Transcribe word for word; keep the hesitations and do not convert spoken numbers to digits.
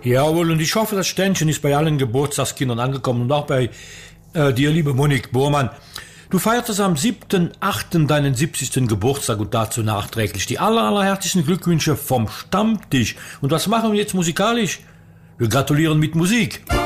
Jawohl, und ich hoffe, das Ständchen ist bei allen Geburtstagskindern angekommen und auch bei äh, dir, liebe Monique Bormann. Du feiertest am siebten achten deinen siebzigsten Geburtstag und dazu nachträglich die aller, allerherzlichsten Glückwünsche vom Stammtisch. Und was machen wir jetzt musikalisch? Wir gratulieren mit Musik.